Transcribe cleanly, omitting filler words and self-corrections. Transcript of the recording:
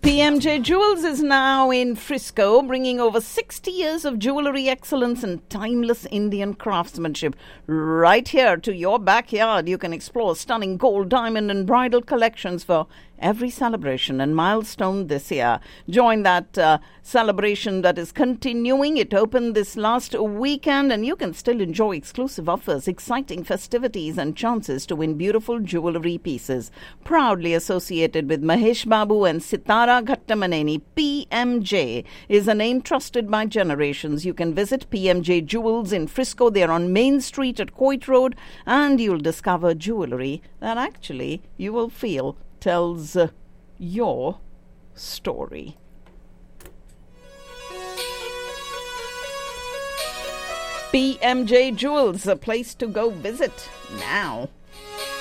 PMJ Jewels is now in Frisco, bringing over 60 years of jewellery excellence and timeless Indian craftsmanship right here to your backyard. You can explore stunning gold, diamond and bridal collections for every celebration and milestone this year. Join that celebration that is continuing. It opened this last weekend and you can still enjoy exclusive offers, exciting festivities and chances to win beautiful jewellery pieces. Proudly associated with Mahesh Babu and Sitara Ghattamaneni, PMJ is a name trusted by generations. You can visit PMJ Jewels in Frisco. They're on Main Street at Coit Road, and you'll discover jewellery that actually you will feel tells your story. PMJ Jewels, a place to go visit now.